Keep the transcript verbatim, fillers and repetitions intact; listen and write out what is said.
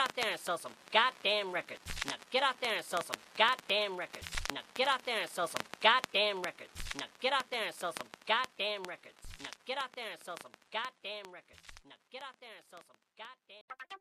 out there and sell some goddamn records. Now get out there and sell some goddamn records. Now get out there and sell some goddamn records. Now get out there and sell some goddamn records. Now get out there and sell some goddamn records. Now get out there and sell some goddamn